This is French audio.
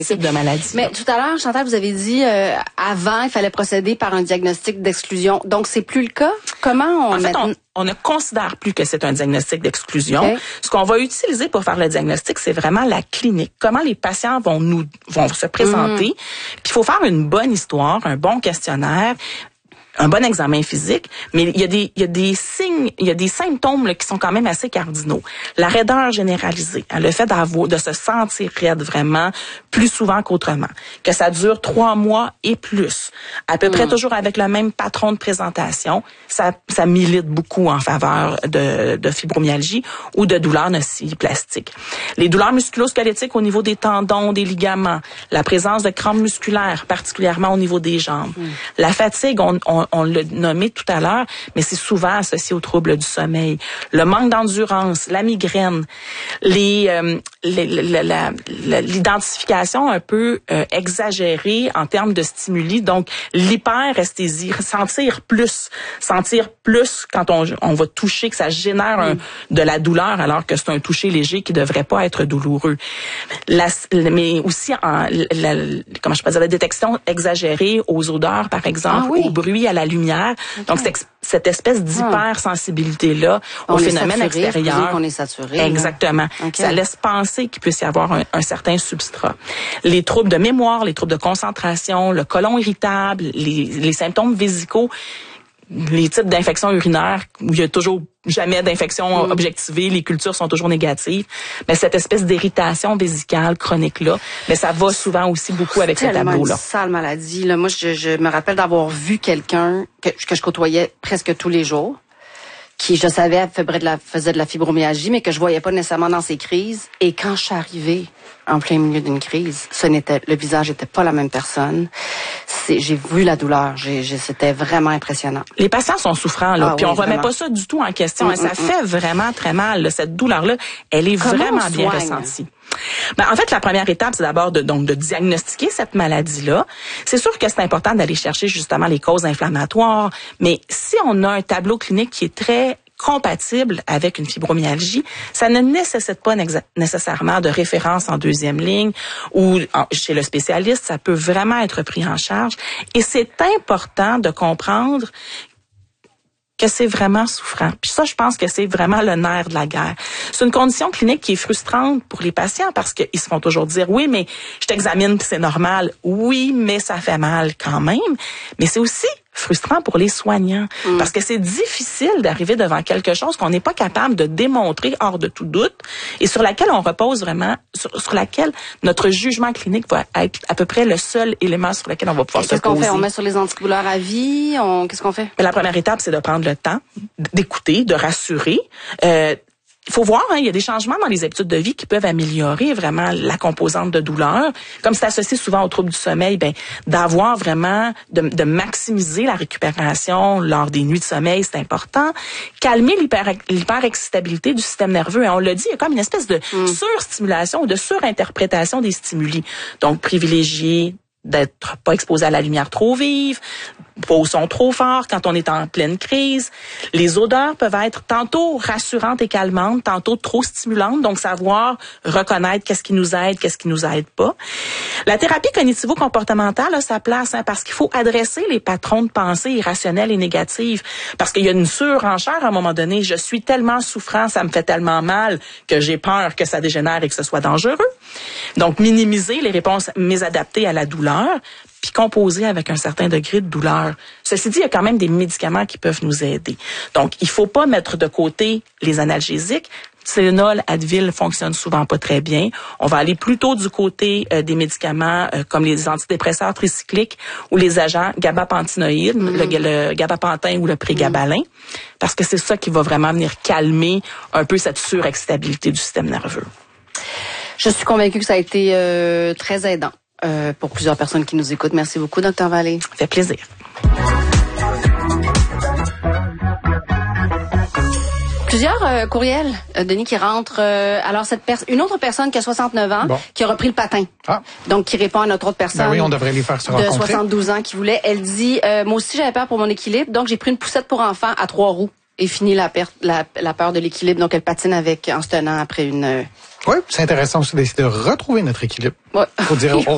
type de maladie. Mais tout à l'heure, Chantal, vous avez dit avant, il fallait procéder par un diagnostic d'exclusion. Donc, c'est plus le cas? Comment on ne considère plus que c'est un diagnostic d'exclusion. Okay. Ce qu'on va utiliser pour faire le diagnostic, c'est vraiment la clinique. Comment les patients vont se présenter. Puis il faut faire une bonne histoire, un bon questionnaire, un bon examen physique, mais il y a des signes, il y a des symptômes là, qui sont quand même assez cardinaux. La raideur généralisée, le fait de se sentir raide vraiment plus souvent qu'autrement, que ça dure 3 mois et plus, à peu près toujours avec le même patron de présentation, ça milite beaucoup en faveur de fibromyalgie ou de douleurs nociplastiques. Les douleurs musculo-squelettiques au niveau des tendons, des ligaments, la présence de crampes musculaires, particulièrement au niveau des jambes, la fatigue, on l'a nommé tout à l'heure, mais c'est souvent associé aux troubles du sommeil. Le manque d'endurance, la migraine, l'identification un peu exagérée en termes de stimuli, donc l'hyperesthésie, sentir plus quand on va toucher, que ça génère de la douleur alors que c'est un toucher léger qui devrait pas être douloureux. Mais aussi comment je peux dire, la détection exagérée aux odeurs, par exemple, au bruit, à la lumière. Donc, cette espèce d'hypersensibilité-là au phénomène extérieur. On est saturé. Exactement. Okay. Ça laisse penser qu'il puisse y avoir un certain substrat. Les troubles de mémoire, les troubles de concentration, le côlon irritable, les symptômes vésicaux, les types d'infections urinaires où il y a toujours jamais d'infection objectivée, les cultures sont toujours négatives, mais cette espèce d'irritation vésicale chronique-là, mais ça va souvent aussi beaucoup avec ce tableau-là. C'est sale maladie. Là. Moi, je me rappelle d'avoir vu quelqu'un que je côtoyais presque tous les jours, qui, je savais, faisait de la fibromyalgie, mais que je voyais pas nécessairement dans ses crises. Et quand je suis arrivée en plein milieu d'une crise, le visage était pas la même personne. J'ai vu la douleur. C'était vraiment impressionnant. Les patients sont souffrants, là. Puis on remet pas ça du tout en question. Ça fait vraiment très mal, là. Cette douleur-là, elle est vraiment bien ressentie. En fait, la première étape, c'est d'abord de diagnostiquer cette maladie-là. C'est sûr que c'est important d'aller chercher justement les causes inflammatoires, mais si on a un tableau clinique qui est très compatible avec une fibromyalgie, ça ne nécessite pas nécessairement de référence en deuxième ligne ou chez le spécialiste, ça peut vraiment être pris en charge. Et c'est important de comprendre que c'est vraiment souffrant. Puis ça, je pense que c'est vraiment le nerf de la guerre. C'est une condition clinique qui est frustrante pour les patients parce qu'ils se font toujours dire, oui, mais je t'examine puis c'est normal. Oui, mais ça fait mal quand même. Mais c'est aussi frustrant pour les soignants parce que c'est difficile d'arriver devant quelque chose qu'on n'est pas capable de démontrer hors de tout doute et sur laquelle on repose vraiment, sur laquelle notre jugement clinique va être à peu près le seul élément sur lequel on va pouvoir se poser. Qu'est-ce qu'on fait? On met sur les antidouleurs à vie? Qu'est-ce qu'on fait? Mais la première étape, c'est de prendre le temps d'écouter, de rassurer. Il faut voir, il y a des changements dans les habitudes de vie qui peuvent améliorer vraiment la composante de douleur. Comme c'est associé souvent aux troubles du sommeil, d'avoir vraiment, de maximiser la récupération lors des nuits de sommeil, c'est important. Calmer l'hyperexcitabilité du système nerveux. Et on l'a dit, il y a comme une espèce de surstimulation ou de surinterprétation des stimuli. Donc, privilégier d'être pas exposé à la lumière trop vive, pas au son trop fort quand on est en pleine crise. Les odeurs peuvent être tantôt rassurantes et calmantes, tantôt trop stimulantes, donc savoir reconnaître qu'est-ce qui nous aide, qu'est-ce qui nous aide pas. La thérapie cognitivo-comportementale a sa place parce qu'il faut adresser les patrons de pensée irrationnels et négatifs parce qu'il y a une surenchère à un moment donné. Je suis tellement souffrant, ça me fait tellement mal que j'ai peur que ça dégénère et que ce soit dangereux. Donc, minimiser les réponses mésadaptées à la douleur puis composer avec un certain degré de douleur. Ceci dit, il y a quand même des médicaments qui peuvent nous aider. Donc, il faut pas mettre de côté les analgésiques. Tylenol, Advil fonctionne souvent pas très bien. On va aller plutôt du côté des médicaments comme les antidépresseurs tricycliques ou les agents gabapentinoïdes, le gabapentin ou le prégabalin, parce que c'est ça qui va vraiment venir calmer un peu cette surexcitabilité du système nerveux. Je suis convaincue que ça a été très aidant pour plusieurs personnes qui nous écoutent. Merci beaucoup, Dr. Vallée. Ça fait plaisir. Plusieurs courriels, Denis, qui rentrent. Alors, une autre personne qui a 69 ans, qui a repris le patin. Donc, qui répond à notre autre personne. Oui, on devrait les faire se rencontrer. De 72 ans qui voulait. Elle dit, moi aussi, j'avais peur pour mon équilibre, donc j'ai pris une poussette pour enfants à 3 roues et fini la peur de l'équilibre. Donc, elle patine en se tenant après une... Oui, c'est intéressant aussi d'essayer de retrouver notre équilibre. Ouais. Faut dire